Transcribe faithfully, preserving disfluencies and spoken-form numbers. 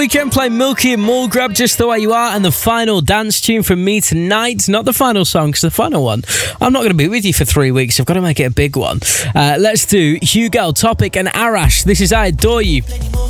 We can play Milky and Mulgrab, Just the Way You Are, and the final dance tune from me tonight. Not the final song, because the final one, I'm not going to be with you for three weeks. I've got to make it a big one. Uh, let's do Hugel, Topic and Arash. This is I Adore You.